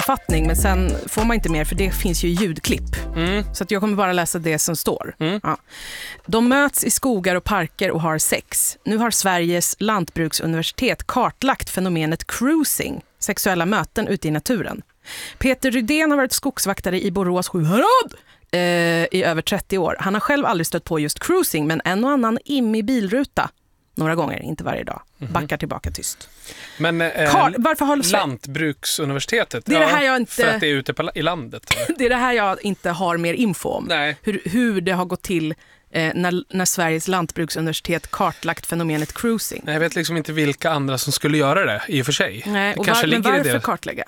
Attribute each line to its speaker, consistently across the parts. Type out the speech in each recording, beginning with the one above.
Speaker 1: sammanfattning, men sen får man inte mer för det finns ju ljudklipp. Så att jag kommer bara läsa det som står. Ja. De möts i skogar och parker och har sex. Nu har Sveriges lantbruksuniversitet kartlagt fenomenet cruising, sexuella möten ute i naturen. Peter Rydén har varit skogsvaktare i Borås Sjuhärad i över 30 år. Han har själv aldrig stött på just cruising, men en och annan immig bilruta. Några gånger, inte varje dag. Backar tillbaka tyst.
Speaker 2: Men
Speaker 1: varför har
Speaker 2: Lantbruksuniversitetet?
Speaker 1: Det är det här jag inte,
Speaker 2: för att det är ute i landet.
Speaker 1: Det är det här jag inte har mer info om.
Speaker 2: Nej.
Speaker 1: Hur det har gått till när Sveriges lantbruksuniversitet kartlagt fenomenet cruising.
Speaker 2: Jag vet liksom inte vilka andra som skulle göra det i och för sig.
Speaker 1: Nej, och
Speaker 2: men
Speaker 1: varför kartlägga?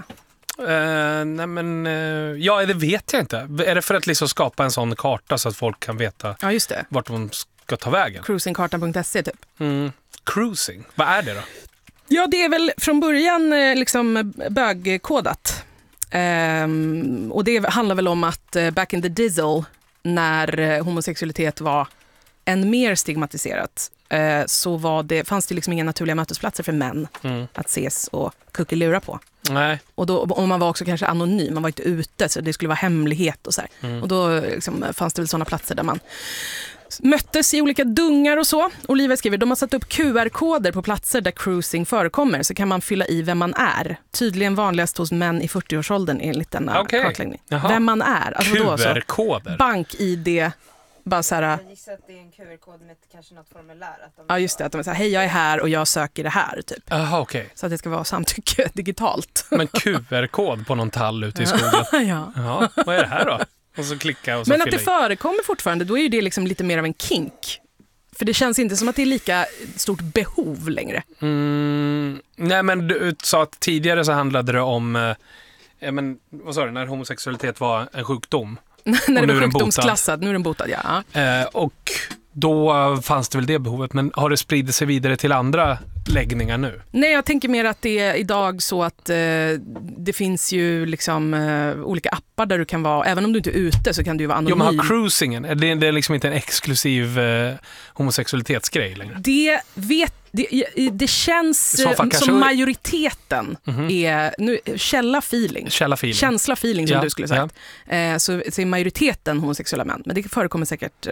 Speaker 2: Det vet jag inte. Är det för att liksom skapa en sån karta så att folk kan veta
Speaker 1: just det.
Speaker 2: vart de ska ta vägen?
Speaker 1: Cruisingkartan.se typ.
Speaker 2: Cruising, vad är det då?
Speaker 1: Ja, det är väl från början liksom bögkodat. Och det handlar väl om att back in the dizzle, när homosexualitet var än mer stigmatiserat, så fanns det liksom inga naturliga mötesplatser för män att ses och kuckelura på.
Speaker 2: Nej.
Speaker 1: Och man var också kanske anonym, man var inte ute, så det skulle vara hemlighet och så här. Och då liksom, fanns det väl sådana platser där man möttes i olika dungar och så. Olivia skriver, de har satt upp QR-koder på platser där cruising förekommer, så kan man fylla i vem man är. Tydligen vanligast hos män i 40-årsåldern enligt denna kartläggning. Jaha. Vem man är. Alltså
Speaker 2: QR-koder?
Speaker 1: Bank-ID. Bara så här,
Speaker 3: jag gissar att det är en QR-kod med kanske något formulär.
Speaker 1: Ja, just det. Att de är så här, hej, jag är här och jag söker det här, typ.
Speaker 2: Aha, okay.
Speaker 1: Så att det ska vara samtycke digitalt.
Speaker 2: Men QR-kod på någon tall ute i skogen? Ja, vad är det här då? Och så klicka och så.
Speaker 1: Men att det förekommer fortfarande, då är ju det liksom lite mer av en kink. För det känns inte som att det är lika stort behov längre.
Speaker 2: Nej, men du sa att tidigare så handlade det om vad sa du, när homosexualitet var en sjukdom.
Speaker 1: När det var sjukdomsklassad, nu är den botad, ja.
Speaker 2: Och då fanns det väl det behovet, men har det spridit sig vidare till andra läggningar nu?
Speaker 1: Nej, jag tänker mer att det är idag så att det finns ju liksom olika appar där du kan vara, även om du inte är ute så kan du ju vara anonym.
Speaker 2: Jo, men har cruisingen, det är liksom inte en exklusiv homosexualitetsgrej längre?
Speaker 1: Det känns som majoriteten är nu, känsla feeling som du skulle säga. Så är majoriteten homosexuella män, men det förekommer säkert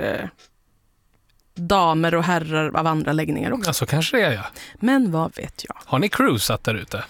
Speaker 1: damer och herrar av andra läggningar också.
Speaker 2: Ja, så kanske det är, ja.
Speaker 1: Men vad vet jag?
Speaker 2: Har ni cruisat där ute?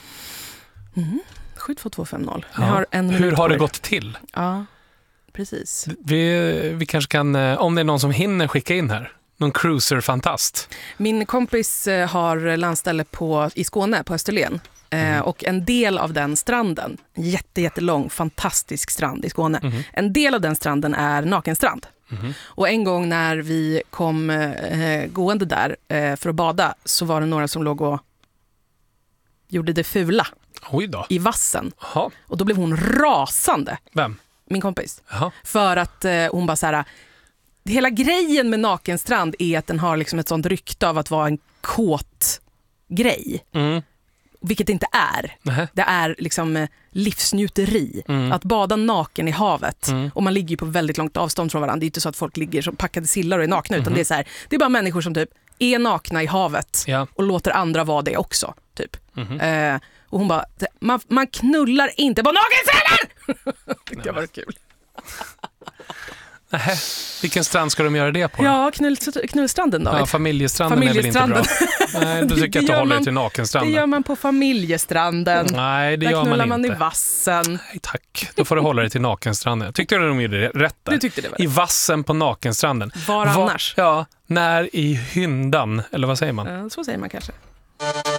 Speaker 1: 72250.
Speaker 2: Ja. Hur har det gått till?
Speaker 1: Ja, precis.
Speaker 2: Vi kanske kan, om det är någon som hinner skicka in här. Någon cruiser-fantast.
Speaker 1: Min kompis har landställe i Skåne, på Österlen. Och en del av den stranden, jättelång, fantastisk strand i Skåne. En del av den stranden är nakenstrand. Och en gång när vi kom gående där för att bada, så var det några som låg och gjorde det fula.
Speaker 2: Oj då.
Speaker 1: I vassen.
Speaker 2: Aha.
Speaker 1: Och då blev hon rasande.
Speaker 2: Vem?
Speaker 1: Min kompis.
Speaker 2: Aha.
Speaker 1: För att hon bara så här, hela grejen med nakenstrand är att den har liksom ett sånt rykte av att vara en kåt grej. Vilket det inte är. Det är liksom livsnjuteri. Att bada naken i havet. Och man ligger ju på väldigt långt avstånd från varandra. Det är inte så att folk ligger som packade sillar och är nakna. Utan det är så här, det är bara människor som typ är nakna i havet. Och låter andra vara det också. Typ. Och hon bara, man knullar inte på nakenstranden! Tyckte jag var kul.
Speaker 2: Vilken strand ska de göra det på?
Speaker 1: Ja, knullstranden då.
Speaker 2: Ja, familjestranden är väl inte bra. Nej, du tycker att du håller dig till nakenstranden.
Speaker 1: Det gör man på familjestranden.
Speaker 2: Nej, det gör man inte.
Speaker 1: Där knullar man i vassen.
Speaker 2: Nej, tack. Då får du hålla dig till nakenstranden. Jag tyckte att de gjorde rätt där.
Speaker 1: Du tyckte det var
Speaker 2: I vassen på nakenstranden.
Speaker 1: Var annars?
Speaker 2: Ja, när i hyndan, eller vad säger man?
Speaker 1: Så säger man kanske.